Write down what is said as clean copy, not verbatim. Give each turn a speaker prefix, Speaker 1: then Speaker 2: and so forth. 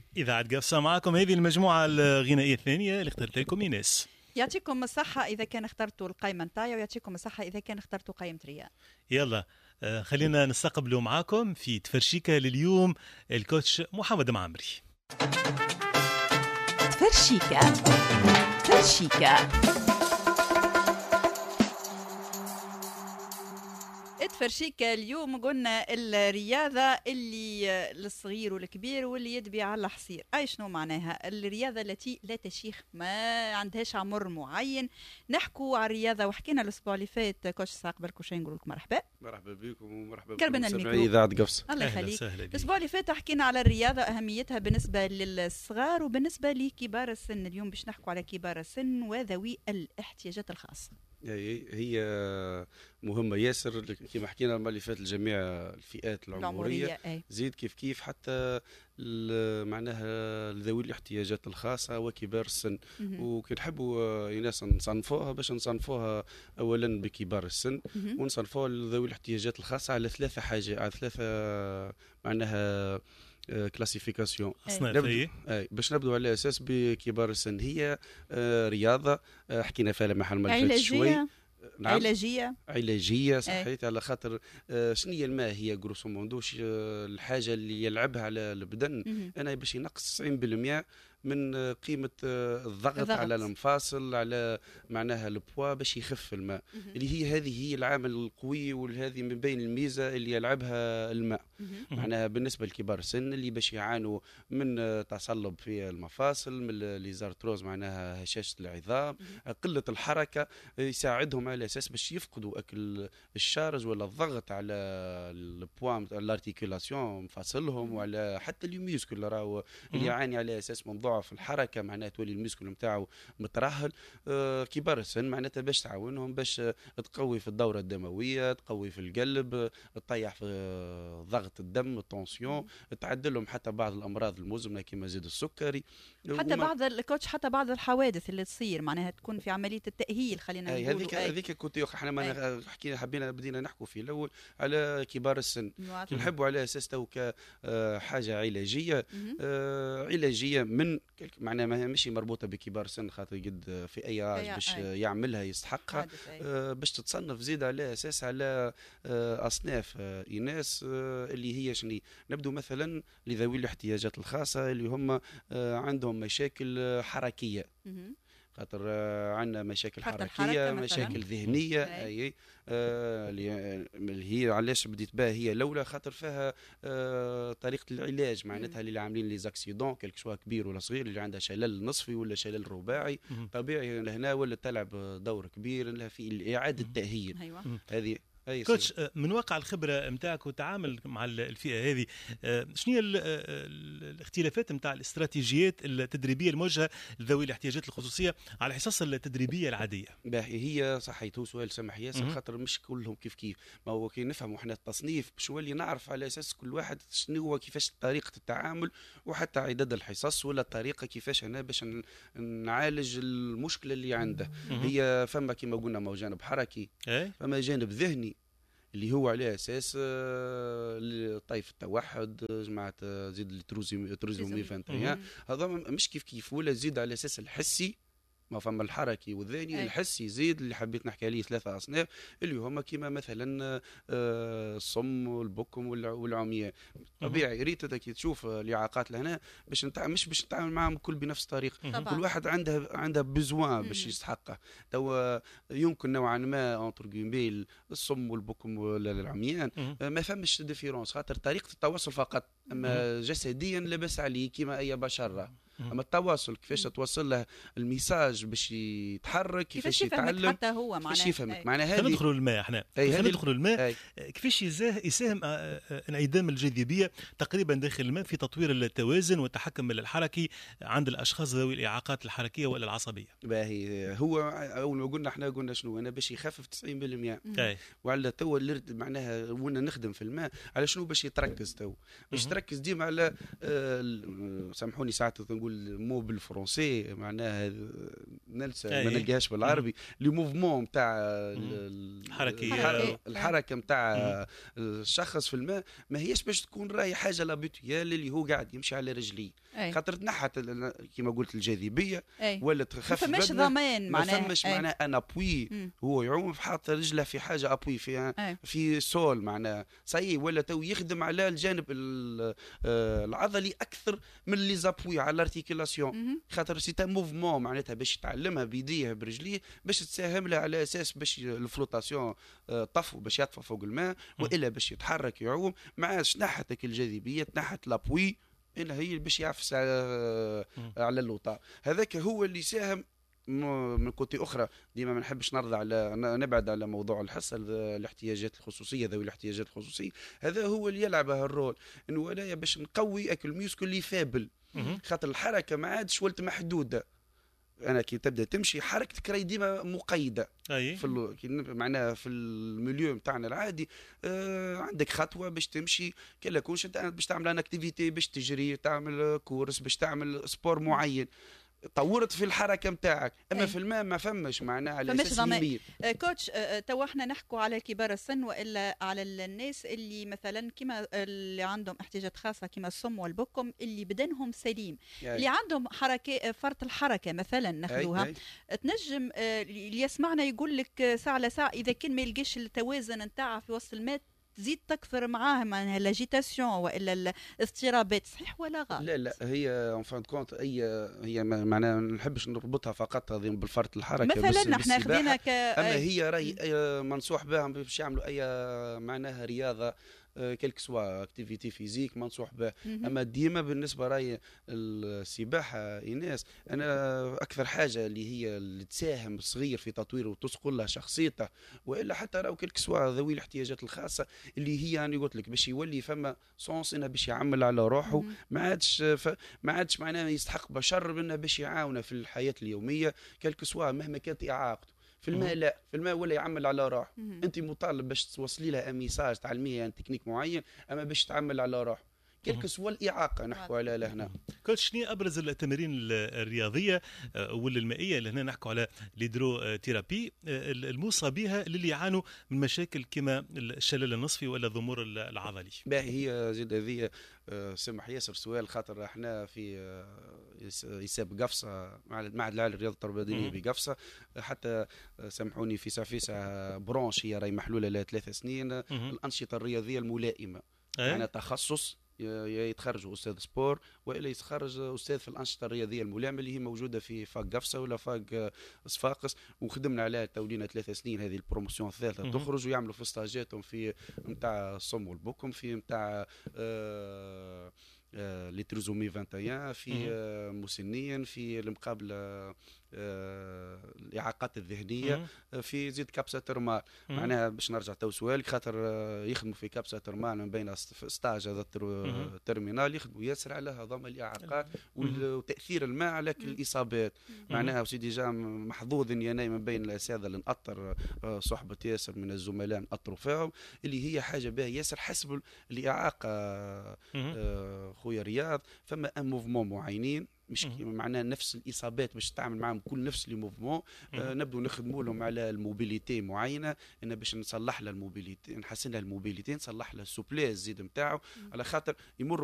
Speaker 1: إذاعة قفصة معكم هذه المجموعة الغنائية الثانية اللي اخترت لكم إيناس.
Speaker 2: يعطيكم الصحة إذا كان اخترتوا القائمة نتاعي، ويعطيكم الصحة إذا كان اخترتوا قائمة رياض.
Speaker 1: يلا خلينا نستقبلوا معاكم في تفرشيكة لليوم الكوتش محمد معمري.
Speaker 2: تفرشيكة فرشيكة اليوم قلنا الرياضة اللي للصغير والكبير واللي يدبي على حصير. أي شنو معناها؟ الرياضة التي لا تشيخ، ما عندهاش عمر معين. نحكوا على الرياضة وحكينا الأسبوع اللي فات كوتش ساق بالكوشين، نقول لك مرحبا
Speaker 3: بكم ومرحبا
Speaker 2: بكم
Speaker 3: سمعي إذاعة قفص.
Speaker 2: الله يخليك. الأسبوع اللي فات حكينا على الرياضة، أهميتها بالنسبة للصغار وبالنسبة لكبار السن. اليوم باش نحكوا على كبار السن وذوي الاحتياجات الخاصة.
Speaker 3: هي مهمة ياسر كما حكينا المرة اللي فاتت لجميع الفئات العمرية. زيد كيف حتى معناها ذوي الاحتياجات الخاصة وكبار السن. وكي نحبوا ناس نصنفوها باش نصنفوها أولا بكبار السن ونصنفوها لذوي الاحتياجات الخاصة على ثلاثة حاجات، على ثلاثة معناها كلاسيفيكاسيون باش نبدو على اساس بكبار السن. هي رياضه حكينا فيها محل ما شوي.
Speaker 2: نعم.
Speaker 3: علاجيه صحيت على خاطر شنو هي الماء هي غروسو موندو الحاجه اللي يلعبها على البدن انا باش ينقص 90% من قيمة الضغط على المفاصل، على معناها البوا باش يخف الماء اللي هذه هي العامل القوي، وهذه من بين الميزة اللي يلعبها الماء. معناها بالنسبة لكبار السن اللي باش يعانوا من تصلب في المفاصل، من ليزارتروز معناها هشاشة العظام، قلة الحركة، يساعدهم على أساس باش يفقدوا أكل الشارج ولا الضغط على البوا الارتيكولاسيون مفاصلهم، وعلى حتى الميوسكل راهو اللي يعاني على أساس من ضعف الحركه، معناتها تولي الميسكل نتاعو مترهل. كبار السن معناتها باش تعاونهم باش تقوي في الدوره الدمويه، تقوي في القلب، تطيح في ضغط الدم، التونسيون، تعدل لهم حتى بعض الامراض المزمنه كما زيد السكري،
Speaker 2: حتى بعض الكوتش حتى بعض الحوادث اللي تصير معناها تكون في عمليه التاهيل. خلينا نقول
Speaker 3: هذيك كنت احنا ما حكينا حبينا بدينا نحكوا في الاول على كبار السن، نحبوا على اساس تو كحاجه علاجيه. علاجيه من معناها ماشي مربوطه بكبار السن، خاطر قد في اي عاج باش يعملها يستحقها، باش تتصنف زيد على اساس على اصناف ايناس اللي هي شني. نبدو مثلا لذوي الاحتياجات الخاصه اللي هم عندهم مشاكل حركيه، خاطر عندنا مشاكل حركيه، مشاكل ذهنيه. اي اللي هي علاش بديت بها هي الاولى خاطر فيها طريقه العلاج معناتها اللي عاملين لي زاكسيدون كلك شوا كبير ولا صغير، اللي عندها شلل نصفي ولا شلل رباعي طبيعي هنا ولا تلعب دور كبير في اعاده التاهيل. هذه
Speaker 1: كوتش من واقع الخبره نتاعك والتعامل مع الفئه هذه، شنو هي الاختلافات نتاع الاستراتيجيات التدريبيه الموجهه لذوي الاحتياجات الخصوصيه على الحصص التدريبيه العاديه؟
Speaker 3: هي صحيح، هو سؤال سمح ياسر خاطر مش كلهم كيف ما هو كي نفهموا احنا التصنيف بشوي نعرف على اساس كل واحد شنو هو كيفاش طريقه التعامل وحتى عدد الحصص ولا الطريقه كيفاش انا باش نعالج المشكله اللي عنده. هي فما كما قلنا ما جانب حركي، فما جانب ذهني اللي هو على اساس طيف التوحد، جماعه زيد التروزومي 21 هذا مش كيف ولا زيد على اساس الحسي. ما فما الحركي والذهني. الحسي يزيد اللي حبيت نحكي عليه ثلاثه اصناف اللي هما كيما مثلا الصم والبكم والعمياء. طبيعي ريت كي تشوف الاعاقات لهنا باش مش باش نتعامل معهم الكل بنفس الطريقه. كل واحد عنده بزوان باش يستحقه. تو يمكن نوعا ما اونتر جيمبيل الصم والبكم ولا العميان ما فماش ديفيرونس، خاطر طريقه التواصل فقط، اما جسديا لاباس عليه كيما اي بشر. اما التواصل كيفاش توصل له الميساج باش يتحرك، كيفاش يتعلم،
Speaker 2: حتى هو
Speaker 3: كيفاش يفهمك. معناها هذه
Speaker 1: ندخلوا الماء احنا ندخلوا الماء كيفاش يساهم انعدام الجاذبيه تقريبا داخل الماء في تطوير التوازن والتحكم الحركي عند الاشخاص ذوي الاعاقات الحركيه ولا العصبيه.
Speaker 3: باهي هو اول ما قلنا احنا قلنا شنو انا باش يخفف 90% وعلى تو معناها وانا نخدم في الماء على شنو باش يتركز تو باش تركز ديما على سامحوني ساعات نقول نقول مو بالفرنسي معناها نلسى ما
Speaker 1: أي.
Speaker 3: نلقاهاش بالعربي لي موفمون نتاع الحركه نتاع الشخص في الماء ما هيش باش تكون راهي حاجه لابيتيال اللي هو قاعد يمشي على رجليه، خاطر تنحت كما قلت الجاذبيه ولا تخفف
Speaker 2: ما فماش ضمان
Speaker 3: معناها ما فماش معناها ان ابوي هو يعوم حاط رجله في حاجه ابوي في سول معناها صحيح ولا تو يخدم على الجانب العضلي اكثر من لي زابوي على الارتيكولاسيون، خاطر سي تان موفمون معناتها باش يتعلمها بيديه برجليه باش تساهم له على اساس باش الفلوتاسيون طفو باش يطفو فوق الماء، والا باش يتحرك يعوم ما عادش تنحت الجاذبيه تنحت لابوي إلا هي باش يعفس على اللوطة. هذاك هو اللي ساهم من كوتي اخرى. ديما ما نحبش نرضى على نبعد على موضوع الحصه الاحتياجات الخصوصيه ذوي الاحتياجات الخصوصيه، هذا هو اللي يلعب هالرول انه ولايا باش نقوي اكل ميوسكل اللي فابل، خاطر الحركه ما عادش ولت محدوده. انا كي تبدا تمشي حركتك راهي ديما مقيده في معناها في الميليو نتاعنا العادي. عندك خطوه باش تمشي كلا كونش انت باش تعمل ان اكتيفيتي باش تجري تعمل كورس باش تعمل سبور معين طورت في الحركه نتاعك، اما في الماء ما فماش معناها على اساس يميل.
Speaker 2: كوتش تو احنا نحكوا على كبار السن والا على الناس اللي مثلا كما اللي عندهم احتياجات خاصه كما الصم والبكم اللي بدنهم سليم اللي عندهم حركه فرط الحركه مثلا ناخذوها تنجم اللي يسمعنا يقول لك ساعه لساعه اذا كان ما يلقاش التوازن نتاعه في وسط الماء تزيد تكثر معاه معناها لاجيتاسيون والا الاضطرابات، صحيح ولا غلط؟
Speaker 3: لا هي اون فان كونت هي معناها ما نحبش نربطها فقط بالفرط الحركه
Speaker 2: مثلا احنا خذينا
Speaker 3: اما هي راهي منصوح بها باش يعملوا اي معناها رياضه كلك سوا اكتيفيتي فيزيك منصوح به. اما ديما بالنسبه راهي السباحه ايناس انا اكثر حاجه اللي هي اللي تساهم الصغير في تطويره وتسقل له شخصيته، والا حتى راهو كلك سوا ذوي الاحتياجات الخاصه اللي هي يعني قلت لك باش يولي فما سونس انه باش يعمل على روحه ما عادش معناها يستحق بشر منه باش يعاونه في الحياه اليوميه كلك سوا مهما كانت اعاقته. في الماء لا، في الماء ولا يعمل على روح. انت مطالب باش توصلي لها ميساج تعلميه يعني تكنيك معين، اما باش تعمل على روح كلك سوا الاعاقه نحكوا على لهنا.
Speaker 1: كل شنو ابرز التمارين الرياضيه ولا المائيه اللي هنا نحكوا على الهيدرو ثيرابي الموصى بها للي يعانوا من مشاكل كما الشلل النصفي ولا الضمور العضلي؟
Speaker 3: هي زيد هذه سمح ياسر سؤال، خاطر احنا في يساب قفصه مع المعهد العالي للرياضه التربويه بقفصه، حتى سامحوني في سافيسا برونش هي راهي محلوله لها 3 سنين الانشطه الرياضيه الملائمه، يعني تخصص يتخرج استاذ سبور والا يتخرج استاذ في الانشطه الرياضيه الملائمه اللي هي موجوده في فاق قفصه ولا فاق صفاقس، وخدمنا عليها تولينا 3 سنين. هذه البروموسيون الثالثه تخرج ويعملوا في ستاجاتهم في نتاع الصم والبكم، في نتاع لي تريزومي 21 في مسنين، في المقابله الاعاقات الذهنيه، في زيد كابسا ترمال. معناها باش نرجع تو سؤالك، خاطر يخدموا في كابسا ترمال من بين ستاج هذا الترمينال يخدموا ياسر على هضم الاعاقات وتاثير الماء على الاصابات. معناها وسي ديجا محظوظ اني انا من بين الاساتذه اللي نأطر صحبه ياسر من الزملاء نأطروا فيهم، اللي هي حاجه باهيه ياسر حسب الاعاقه. خويا رياض فما ان موفمون معينين مش معناها نفس الاصابات باش تعمل معهم كل نفس لي موفمون. نبدو نخدموا لهم على الموبيليتي معينه، ان باش نصلح له الموبيليتي نحسن له الموبيليتي نصلح له السوبليز زيد نتاعو، على خاطر يمر